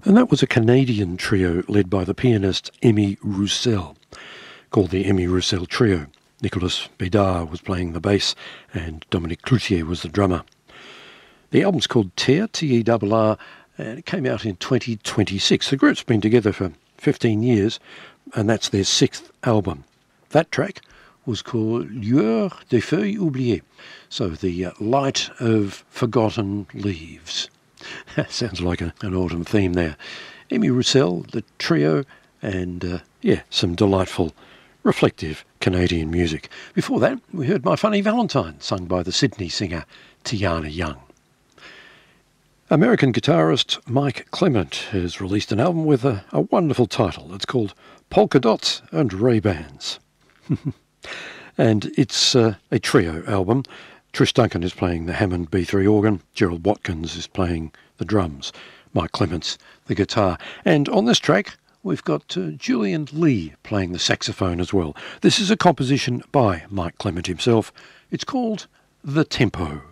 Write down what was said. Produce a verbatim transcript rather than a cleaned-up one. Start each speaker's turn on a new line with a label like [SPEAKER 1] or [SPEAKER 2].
[SPEAKER 1] And that was a Canadian trio led by the pianist Emmy Roussel, called the Emmy Roussel Trio. Nicolas Bédard was playing the bass and Dominique Cloutier was the drummer. The album's called Terre, T E R R, and it came out in twenty twenty-six. The group's been together for fifteen years, and that's their sixth album. That track was called Lueur des Feuilles Oubliées, so the uh, light of forgotten leaves. Sounds like a, an autumn theme there. Emmy Roussel, the trio, and uh, yeah, some delightful, reflective Canadian music. Before that, we heard My Funny Valentine, sung by the Sydney singer Tiana Young. American guitarist Mike Clement has released an album with a, a wonderful title. It's called Polka Dots and Ray-Bans. And it's uh, a trio album. Trish Duncan is playing the Hammond B three organ, Gerald Watkins is playing the drums, Mike Clements the guitar. And on this track, we've got uh, Julian Lee playing the saxophone as well. This is a composition by Mike Clement himself. It's called The Tempo.